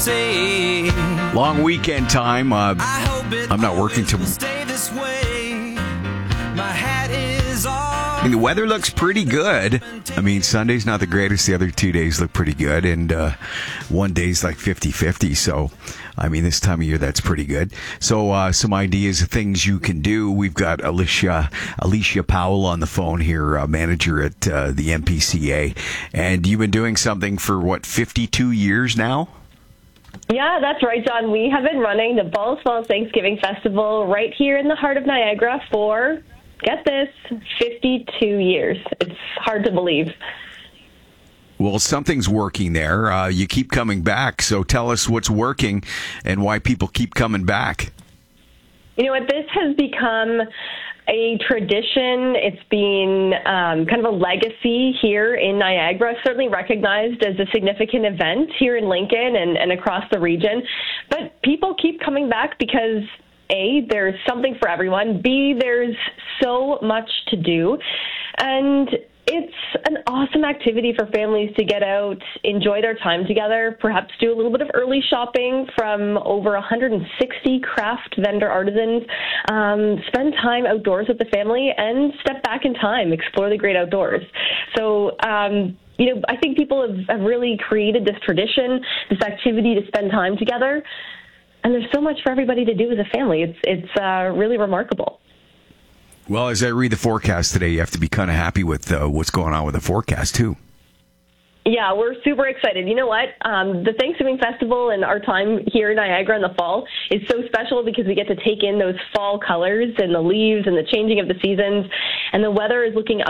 say. Long weekend time. I hope it I'm not working always will stay this way. My hat is off. I mean, the weather looks pretty good. I mean, Sunday's not the greatest. The other 2 days look pretty good. And one day's like 50-50. So, I mean, this time of year, that's pretty good. So, some ideas of things you can do. We've got Alicia Powell on the phone here, manager at the MPCA. And you've been doing something for, 52 years now? Yeah, that's right, John. We have been running the Balls Falls Thanksgiving Festival right here in the heart of Niagara for, get this, 52 years. It's hard to believe. Well, something's working there. You keep coming back. So tell us what's working and why people keep coming back. You know what? This has become a tradition. It's been kind of a legacy here in Niagara, certainly recognized as a significant event here in Lincoln and across the region. But people keep coming back because A, there's something for everyone. B, there's so much to do. And it's an awesome activity for families to get out, enjoy their time together, perhaps do a little bit of early shopping from over 160 craft vendor artisans, spend time outdoors with the family, and step back in time, explore the great outdoors. So, I think people have really created this tradition, this activity to spend time together. And there's so much for everybody to do as a family. It's really remarkable. Well, as I read the forecast today, you have to be kind of happy with what's going on with the forecast, too. Yeah, we're super excited. You know what? The Thanksgiving Festival and our time here in Niagara in the fall is so special because we get to take in those fall colors and the leaves and the changing of the seasons. And the weather is looking